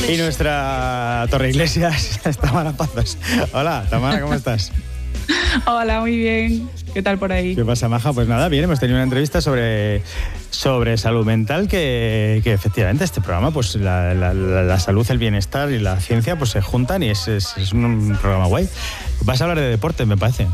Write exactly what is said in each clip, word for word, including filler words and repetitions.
Y nuestra Torre Iglesias, Tamara Pazos. Hola, Tamara, ¿cómo estás? Hola, muy bien. ¿Qué tal por ahí? ¿Qué pasa, maja? Pues nada, bien, hemos tenido una entrevista sobre, sobre salud mental, que, que efectivamente este programa, pues la, la, la salud, el bienestar y la ciencia pues se juntan y es, es, es un programa guay. Vas a hablar de deporte, me parece.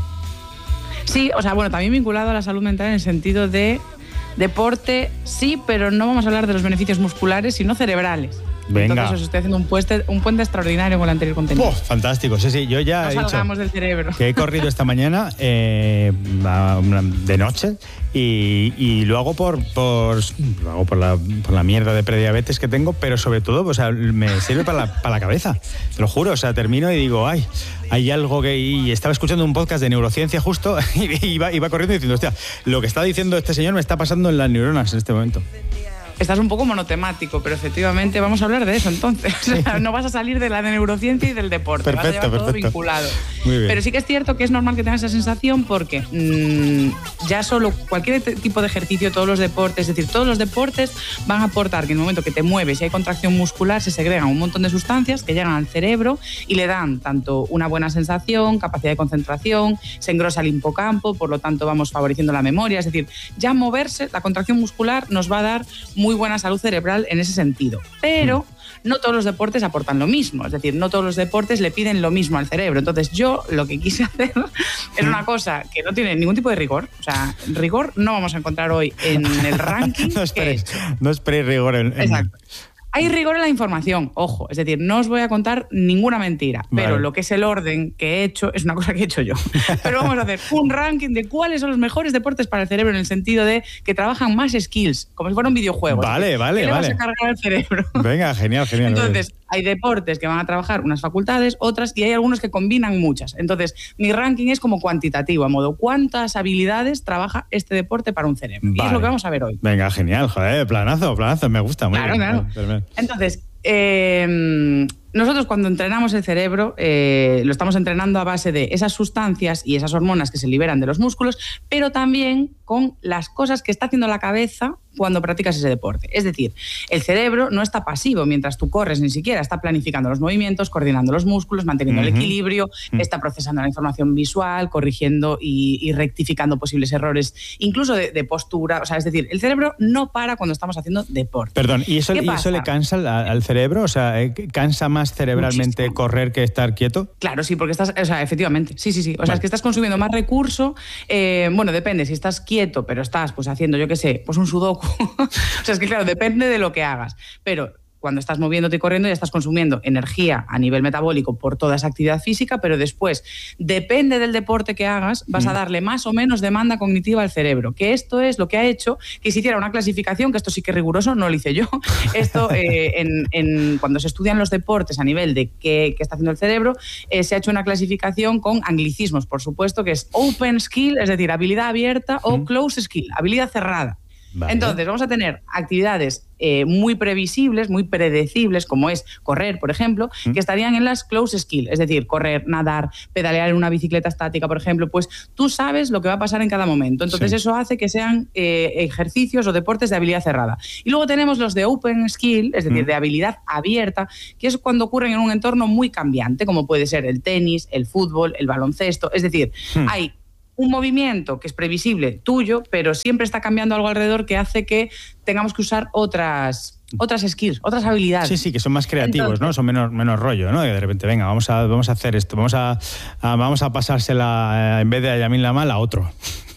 Sí, o sea, bueno, también vinculado a la salud mental en el sentido de deporte, sí, pero no vamos a hablar de los beneficios musculares, sino cerebrales. Venga. Entonces os estoy haciendo un puente, un puente extraordinario con el anterior contenido. Oh, fantástico, sí, sí, yo ya no he salgamos dicho del cerebro. Que he corrido esta mañana eh, de noche y, y lo hago por, por, lo hago por, la, por la mierda de prediabetes que tengo, pero sobre todo, o sea, me sirve para la, para la cabeza, te lo juro, o sea, termino y digo, ay, hay algo que... Y estaba escuchando un podcast de neurociencia justo y iba, iba corriendo diciendo, hostia, lo que está diciendo este señor me está pasando en las neuronas en este momento. Estás un poco monotemático, pero efectivamente vamos a hablar de eso entonces. O sea, no vas a salir de la de neurociencia y del deporte, perfecto, vas a llevar todo perfecto. vinculado. Muy bien. Pero sí que es cierto que es normal que tengas esa sensación porque mmm, ya solo cualquier tipo de ejercicio, todos los deportes, es decir, todos los deportes van a aportar que en el momento que te mueves y hay contracción muscular se segregan un montón de sustancias que llegan al cerebro y le dan tanto una buena sensación, capacidad de concentración, se engrosa el hipocampo, por lo tanto vamos favoreciendo la memoria, es decir, ya moverse, la contracción muscular nos va a dar muy buena salud cerebral en ese sentido, pero no todos los deportes aportan lo mismo, es decir, no todos los deportes le piden lo mismo al cerebro. Entonces yo lo que quise hacer es una cosa que no tiene ningún tipo de rigor, o sea, rigor no vamos a encontrar hoy en el ranking. No esperéis, no esperéis rigor en, en... Exacto. Hay rigor en la información, ojo, es decir, no os voy a contar ninguna mentira, vale. Pero lo que es el orden que he hecho es una cosa que he hecho yo. Pero vamos a hacer un ranking de cuáles son los mejores deportes para el cerebro en el sentido de que trabajan más skills, como si fuera un videojuego. Vale, vale, ¿Qué le vale. vas a cargar al cerebro? Venga, genial, genial. Entonces, hay deportes que van a trabajar unas facultades, otras, y hay algunos que combinan muchas. Entonces, mi ranking es como cuantitativo, a modo cuántas habilidades trabaja este deporte para un cerebro. Vale. Y es lo que vamos a ver hoy. Venga, genial, joder, planazo, planazo, me gusta. Muy claro, bien. claro. Vale, vale. Entonces, eh, nosotros cuando entrenamos el cerebro eh, lo estamos entrenando a base de esas sustancias y esas hormonas que se liberan de los músculos, pero también con las cosas que está haciendo la cabeza cuando practicas ese deporte. Es decir, el cerebro no está pasivo mientras tú corres, ni siquiera está planificando los movimientos, coordinando los músculos, manteniendo uh-huh. el equilibrio, uh-huh. está procesando la información visual, corrigiendo y, y rectificando posibles errores, incluso de, de postura. O sea, es decir, el cerebro no para cuando estamos haciendo deporte. Perdón, ¿y eso, ¿y eso le cansa al, al cerebro? O sea, ¿cansa más cerebralmente Muchísimo. correr que estar quieto? Claro, sí, porque estás, o sea, efectivamente, sí, sí, sí. O vale. sea, es que estás consumiendo más recurso, eh, bueno, depende, si estás quieto, pero estás pues haciendo, yo qué sé, pues un sudoku. O sea, es que claro, depende de lo que hagas, pero cuando estás moviéndote y corriendo ya estás consumiendo energía a nivel metabólico por toda esa actividad física, pero después, depende del deporte que hagas, vas mm. a darle más o menos demanda cognitiva al cerebro, que esto es lo que ha hecho que se hiciera una clasificación, que esto sí que es riguroso, no lo hice yo, esto eh, en, en, cuando se estudian los deportes a nivel de qué, qué está haciendo el cerebro, eh, se ha hecho una clasificación con anglicismos, por supuesto, que es open skill, es decir, habilidad abierta, o mm. closed skill, habilidad cerrada. Vale. Entonces, vamos a tener actividades eh, muy previsibles, muy predecibles, como es correr, por ejemplo, ¿Mm? que estarían en las close skill, es decir, correr, nadar, pedalear en una bicicleta estática, por ejemplo, pues tú sabes lo que va a pasar en cada momento. Entonces, sí. eso hace que sean eh, ejercicios o deportes de habilidad cerrada. Y luego tenemos los de open skill, es decir, ¿Mm? de habilidad abierta, que es cuando ocurren en un entorno muy cambiante, como puede ser el tenis, el fútbol, el baloncesto. Es decir, ¿Mm? hay un movimiento que es previsible tuyo, pero siempre está cambiando algo alrededor que hace que tengamos que usar otras, otras skills, otras habilidades. Sí, sí, que son más creativos, Entonces, ¿no? Son menos, menos rollo, ¿no? Que de repente, venga, vamos a, vamos a hacer esto, vamos a, a, vamos a pasársela, eh, en vez de a Yamin Lamal, a otro.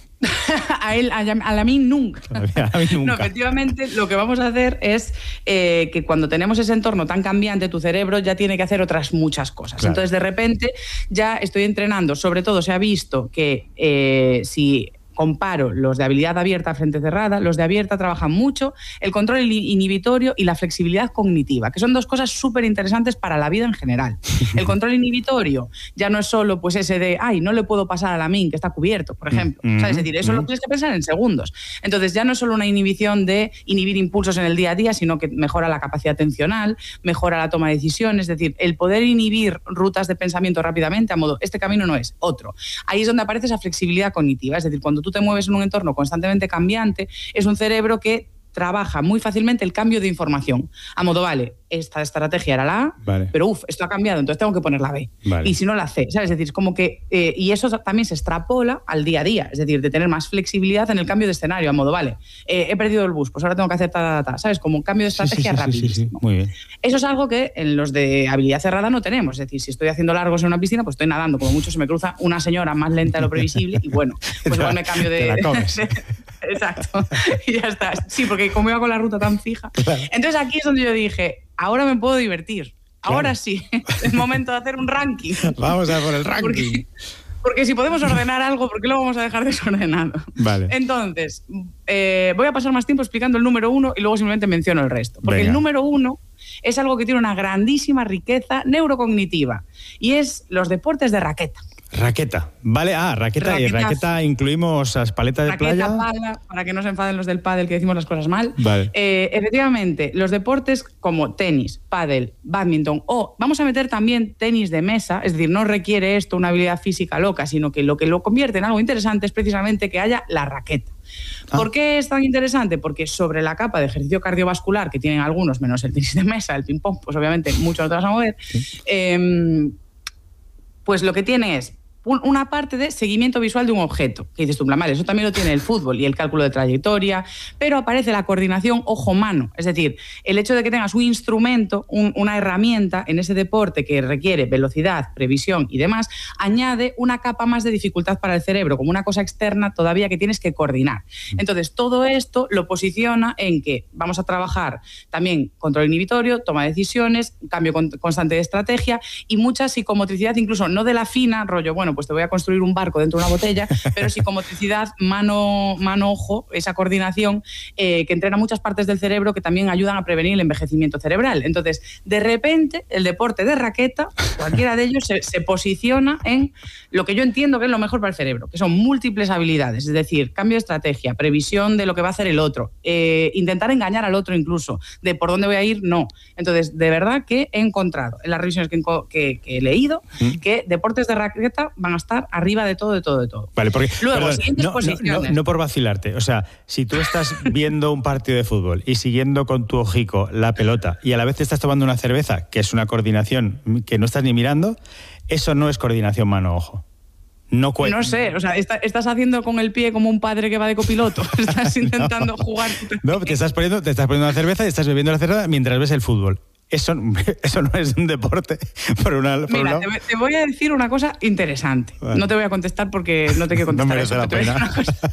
a él, a, a la mí nunca. A mí, a mí nunca. No, efectivamente, lo que vamos a hacer es eh, que cuando tenemos ese entorno tan cambiante, tu cerebro ya tiene que hacer otras muchas cosas. Claro. Entonces, de repente, ya estoy entrenando. Sobre todo, se ha visto que eh, si comparo los de habilidad abierta frente cerrada, los de abierta trabajan mucho el control inhibitorio y la flexibilidad cognitiva, que son dos cosas súper interesantes para la vida en general. El control inhibitorio ya no es solo pues ese de, ay, no le puedo pasar a la min que está cubierto, por ejemplo. Mm-hmm. ¿Sabes? Es decir, eso mm-hmm. lo tienes que pensar en segundos. Entonces ya no es solo una inhibición de inhibir impulsos en el día a día, sino que mejora la capacidad atencional, mejora la toma de decisiones, es decir, el poder inhibir rutas de pensamiento rápidamente a modo, este camino no es, otro. Ahí es donde aparece esa flexibilidad cognitiva, es decir, cuando tú te mueves en un entorno constantemente cambiante, es un cerebro que trabaja muy fácilmente el cambio de información. A modo, vale, esta estrategia era la A, vale. pero uff, esto ha cambiado, entonces tengo que poner la B. Vale. Y si no, la C, ¿sabes? Es decir, es como que... Eh, y eso también se extrapola al día a día, es decir, de tener más flexibilidad en el cambio de escenario, a modo, vale, eh, he perdido el bus, pues ahora tengo que hacer ta, ta, ta, ¿sabes? Como un cambio de estrategia sí, sí, rapidísimo. Sí, sí, sí. Muy bien. Eso es algo que en los de habilidad cerrada no tenemos. Es decir, si estoy haciendo largos en una piscina, pues estoy nadando. Como mucho se me cruza una señora más lenta de lo previsible y bueno, pues igual me cambio de... Te la comes. Exacto. Y ya está. Sí, porque como iba con la ruta tan fija. Claro. Entonces aquí es donde yo dije, ahora me puedo divertir. Ahora claro. sí. Es momento de hacer un ranking. Vamos a por el ranking. Porque, porque si podemos ordenar algo, ¿por qué lo vamos a dejar desordenado? Vale. Entonces, eh, voy a pasar más tiempo explicando el número uno y luego simplemente menciono el resto. Porque Venga. El número uno es algo que tiene una grandísima riqueza neurocognitiva y es los deportes de raqueta. Raqueta, vale, ah, raqueta Raquetas. Y raqueta incluimos las paletas de raqueta, playa. Pala, para que no se enfaden los del pádel que decimos las cosas mal. Vale. Eh, efectivamente, los deportes como tenis, pádel, badminton o vamos a meter también tenis de mesa, es decir, no requiere esto una habilidad física loca, sino que lo que lo convierte en algo interesante es precisamente que haya la raqueta. Ah. ¿Por qué es tan interesante? Porque sobre la capa de ejercicio cardiovascular que tienen algunos, menos el tenis de mesa, el ping-pong, pues obviamente mucho no te vas a mover, sí. eh, pues lo que tiene es una parte de seguimiento visual de un objeto. Que dices tú, vale, eso también lo tiene el fútbol y el cálculo de trayectoria, pero aparece la coordinación ojo-mano. Es decir, el hecho de que tengas un instrumento, un, una herramienta en ese deporte que requiere velocidad, previsión y demás, añade una capa más de dificultad para el cerebro, como una cosa externa todavía que tienes que coordinar. Entonces, todo esto lo posiciona en que vamos a trabajar también control inhibitorio, toma de decisiones, cambio con, constante de estrategia y mucha psicomotricidad, incluso no de la fina, rollo, bueno, pues te voy a construir un barco dentro de una botella, pero psicomotricidad, mano, mano, ojo, esa coordinación eh, que entrena muchas partes del cerebro que también ayudan a prevenir el envejecimiento cerebral. Entonces, de repente, el deporte de raqueta, cualquiera de ellos, se, se posiciona en lo que yo entiendo que es lo mejor para el cerebro, que son múltiples habilidades, es decir, cambio de estrategia, previsión de lo que va a hacer el otro, eh, intentar engañar al otro incluso, de por dónde voy a ir, no. Entonces, de verdad que he encontrado en las revisiones que, que, que he leído ¿Mm? que deportes de raqueta van a estar arriba de todo, de todo, de todo. Vale, porque luego, perdón, siguientes no, posiciones. No, no, no por vacilarte, o sea, si tú estás viendo un partido de fútbol y siguiendo con tu ojico la pelota y a la vez te estás tomando una cerveza, que es una coordinación que no estás ni mirando, eso no es coordinación mano-ojo. No, no sé, o sea, está, estás haciendo con el pie como un padre que va de copiloto. Estás intentando no. jugar. No, te estás poniendo, te estás poniendo una cerveza y estás bebiendo la cerveza mientras ves el fútbol. Eso, eso no es un deporte, por una por Mira, un te, te voy a decir una cosa interesante. Vale. No te voy a contestar porque no te quiero contestar. No merece eso, la pena.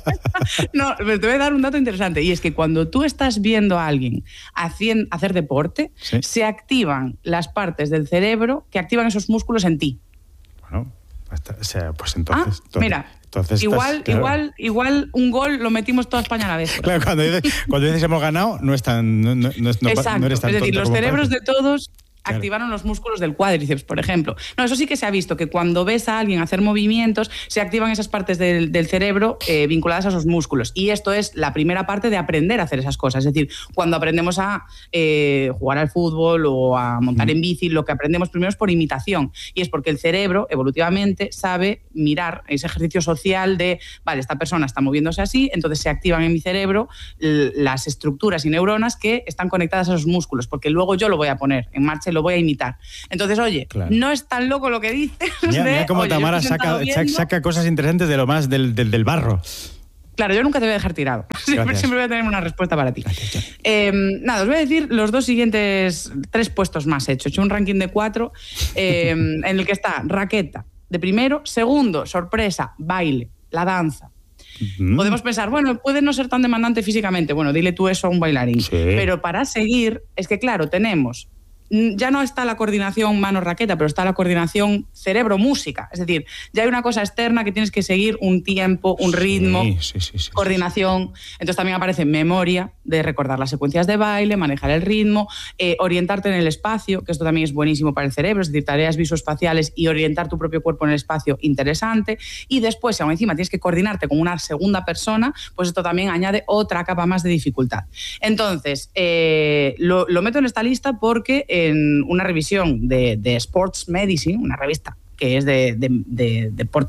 No, pero te voy a dar un dato interesante. Y es que cuando tú estás viendo a alguien haciendo, hacer deporte, ¿sí? se activan las partes del cerebro que activan esos músculos en ti. Bueno, o sea, pues entonces... Ah, entonces mira... Entonces igual, estás, claro. igual, igual un gol lo metimos toda España a la vez. Claro, cuando dices, cuando dices hemos ganado, no es tan, no, no, no, Exacto. no eres tan es decir, los cerebros parece. de todos Claro. activaron los músculos del cuádriceps, por ejemplo. No, eso sí que se ha visto, que cuando ves a alguien hacer movimientos, se activan esas partes del, del cerebro eh, vinculadas a esos músculos. Y esto es la primera parte de aprender a hacer esas cosas. Es decir, cuando aprendemos a eh, jugar al fútbol o a montar mm. en bici, lo que aprendemos primero es por imitación. Y es porque el cerebro, evolutivamente, sabe mirar ese ejercicio social de, vale, esta persona está moviéndose así, entonces se activan en mi cerebro las estructuras y neuronas que están conectadas a esos músculos, porque luego yo lo voy a poner en marcha lo voy a imitar. Entonces, oye, claro. no es tan loco lo que dices. Mira, de, mira cómo oye, Tamara saca, saca cosas interesantes de lo más del, del, del barro. Claro, yo nunca te voy a dejar tirado. Siempre, siempre voy a tener una respuesta para ti. Eh, nada, os voy a decir los dos siguientes, tres puestos más hechos. He hecho un ranking de cuatro eh, en el que está raqueta de primero, segundo, sorpresa, baile, la danza. Uh-huh. Podemos pensar, bueno, puede no ser tan demandante físicamente. Bueno, dile tú eso a un bailarín. Sí. Pero para seguir, es que claro, tenemos... Ya no está la coordinación mano-raqueta, pero está la coordinación cerebro-música. Es decir, ya hay una cosa externa que tienes que seguir un tiempo, un ritmo, sí, sí, sí, sí, coordinación. Entonces también aparece memoria, de recordar las secuencias de baile, manejar el ritmo, eh, orientarte en el espacio, que esto también es buenísimo para el cerebro, es decir, tareas visoespaciales y orientar tu propio cuerpo en el espacio, interesante. Y después, si aún encima tienes que coordinarte con una segunda persona, pues esto también añade otra capa más de dificultad. Entonces, eh, lo, lo meto en esta lista porque... Eh, en una revisión de, de Sports Medicine, una revista que es de, de, de deportes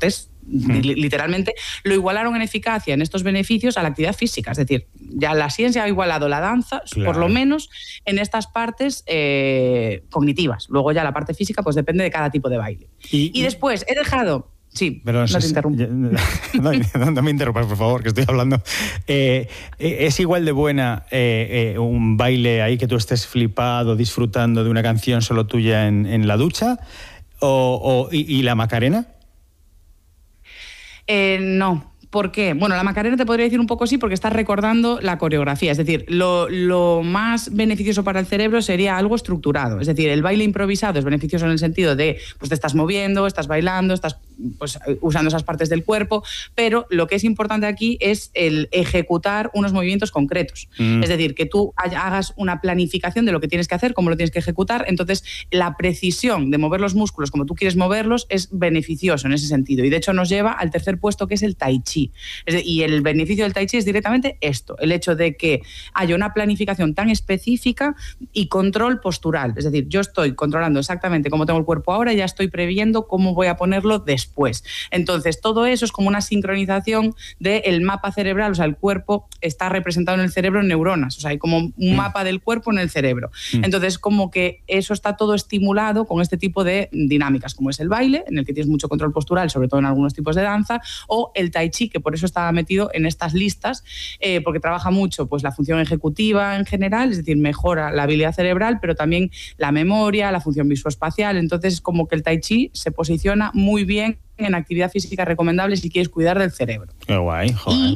mm. literalmente, lo igualaron en eficacia en estos beneficios a la actividad física. Es decir, ya la ciencia ha igualado la danza, claro. por lo menos en estas partes eh, cognitivas. Luego ya la parte física pues depende de cada tipo de baile. Y, y después he dejado... Sí, pero no, no te interrumpo. No, no me interrumpas, por favor, que estoy hablando. Eh, ¿Es igual de buena eh, eh, un baile ahí que tú estés flipado, disfrutando de una canción solo tuya en, en la ducha? O, o, y, ¿Y la Macarena? Eh, no. ¿Por qué? Bueno, la Macarena te podría decir un poco sí, porque estás recordando la coreografía. Es decir, lo, lo más beneficioso para el cerebro sería algo estructurado. Es decir, el baile improvisado es beneficioso en el sentido de, pues te estás moviendo, estás bailando, estás pues, usando esas partes del cuerpo, pero lo que es importante aquí es el ejecutar unos movimientos concretos. Mm. Es decir, que tú hagas una planificación de lo que tienes que hacer, cómo lo tienes que ejecutar. Entonces, la precisión de mover los músculos como tú quieres moverlos es beneficioso en ese sentido. Y de hecho nos lleva al tercer puesto, que es el Tai Chi. Y el beneficio del Tai Chi es directamente esto, el hecho de que haya una planificación tan específica y control postural. Es decir, yo estoy controlando exactamente cómo tengo el cuerpo ahora y ya estoy previendo cómo voy a ponerlo después. Entonces, todo eso es como una sincronización del mapa cerebral. O sea, el cuerpo está representado en el cerebro en neuronas. O sea, hay como un mm. mapa del cuerpo en el cerebro. Mm. Entonces, como que eso está todo estimulado con este tipo de dinámicas, como es el baile, en el que tienes mucho control postural, sobre todo en algunos tipos de danza, o el Tai Chi, que por eso estaba metido en estas listas, eh, porque trabaja mucho pues, la función ejecutiva en general, es decir, mejora la habilidad cerebral, pero también la memoria, la función visoespacial. Entonces, es como que el Tai Chi se posiciona muy bien en actividad física recomendable si quieres cuidar del cerebro. Qué guay, joder. Y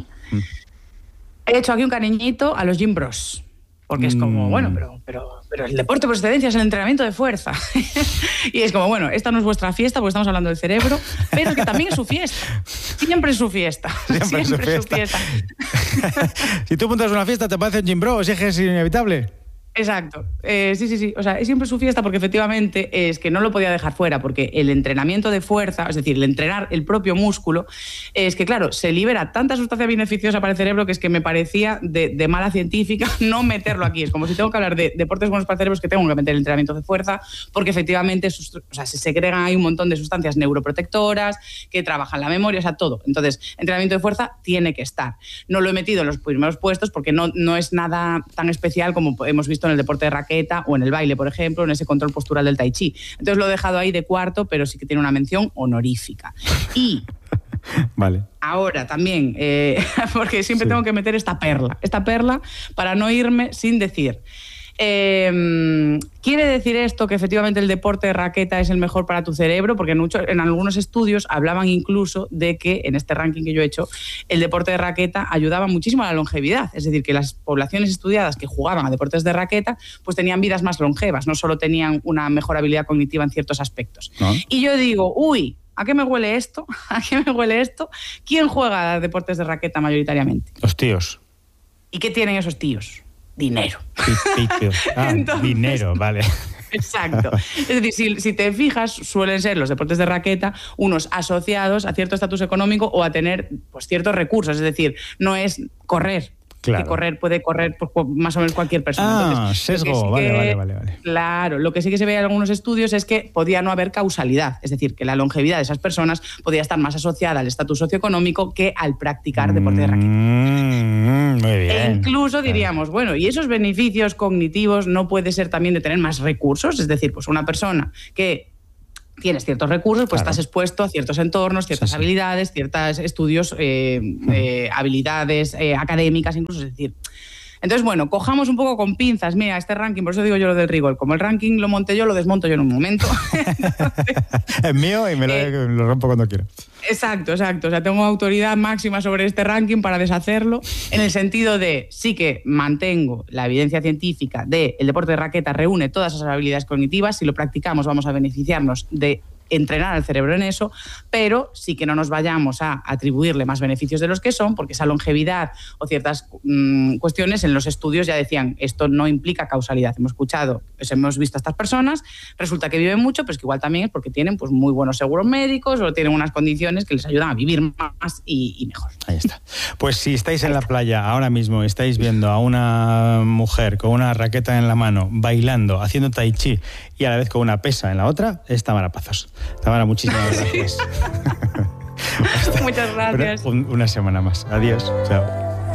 he hecho aquí un cariñito a los gym bros, porque mm. es como, bueno, pero, pero, pero el deporte por excelencia es el entrenamiento de fuerza. Y es como, bueno, esta no es vuestra fiesta porque estamos hablando del cerebro, pero es que también es su fiesta. Siempre es su fiesta. Siempre, Siempre es su fiesta. fiesta. Si tú montas una fiesta, ¿te parece un gym bro? ¿O si es inevitable? Exacto, eh, sí, sí, sí, o sea, es siempre su fiesta porque efectivamente es que no lo podía dejar fuera, porque el entrenamiento de fuerza, es decir, el entrenar el propio músculo, es que claro, se libera tanta sustancia beneficiosa para el cerebro que es que me parecía de, de mala científica no meterlo aquí. Es como si tengo que hablar de deportes buenos para el cerebro, es que tengo que meter el entrenamiento de fuerza, porque efectivamente o sea, se segregan ahí un montón de sustancias neuroprotectoras que trabajan la memoria, o sea, todo. Entonces, entrenamiento de fuerza tiene que estar. No lo he metido en los primeros puestos porque no, no es nada tan especial como hemos visto en el deporte de raqueta o en el baile, por ejemplo, en ese control postural del Tai Chi. Entonces lo he dejado ahí de cuarto, pero sí que tiene una mención honorífica. Y vale. Ahora también, eh, porque siempre sí. tengo que meter esta perla, esta perla para no irme sin decir. Eh, ¿Quiere decir esto que efectivamente el deporte de raqueta es el mejor para tu cerebro? Porque en, mucho, en algunos estudios hablaban incluso de que, en este ranking que yo he hecho, el deporte de raqueta ayudaba muchísimo a la longevidad. Es decir, que las poblaciones estudiadas que jugaban a deportes de raqueta pues tenían vidas más longevas, no solo tenían una mejor habilidad cognitiva en ciertos aspectos. ¿No? Y yo digo, uy, ¿a qué me huele esto? ¿A qué me huele esto? ¿Quién juega a deportes de raqueta mayoritariamente? Los tíos. ¿Y qué tienen esos tíos? Dinero. Ah, Entonces, dinero, vale. Exacto. Es decir, si, si te fijas, suelen ser los deportes de raqueta unos asociados a cierto estatus económico o a tener pues, ciertos recursos. Es decir, no es correr. Claro. Que correr puede correr por, por más o menos cualquier persona. Ah, Entonces, sesgo, sí vale, que, vale, vale, vale. Claro, lo que sí que se ve en algunos estudios es que podía no haber causalidad, es decir, que la longevidad de esas personas podía estar más asociada al estatus socioeconómico que al practicar deporte de raqueta. Mm, muy bien. E incluso diríamos, bueno, ¿y esos beneficios cognitivos no puede ser también de tener más recursos? Es decir, pues una persona que tienes ciertos recursos, pues claro. estás expuesto a ciertos entornos, ciertas sí, sí. habilidades, ciertos estudios, eh, eh, habilidades eh, académicas incluso, es decir... Entonces, bueno, cojamos un poco con pinzas. Mira, este ranking, por eso digo yo lo del rigor. Como el ranking lo monté yo, lo desmonto yo en un momento. Entonces, es mío y me lo, eh, lo rompo cuando quiero. Exacto, exacto. O sea, tengo autoridad máxima sobre este ranking para deshacerlo, en el sentido de sí que mantengo la evidencia científica de el deporte de raqueta reúne todas esas habilidades cognitivas. Si lo practicamos, vamos a beneficiarnos de entrenar al cerebro en eso, pero sí que no nos vayamos a atribuirle más beneficios de los que son, porque esa longevidad o ciertas mmm, cuestiones en los estudios ya decían, esto no implica causalidad. Hemos escuchado, pues hemos visto a estas personas, resulta que viven mucho, pero es que igual también es porque tienen pues, muy buenos seguros médicos o tienen unas condiciones que les ayudan a vivir más y, y mejor. Ahí está. Pues si estáis en la playa ahora mismo, estáis viendo a una mujer con una raqueta en la mano, bailando, haciendo tai chi y a la vez con una pesa en la otra, es Tamara Pazos. Tamara, muchísimas gracias. Muchas gracias. Una, una semana más. Adiós. Chao.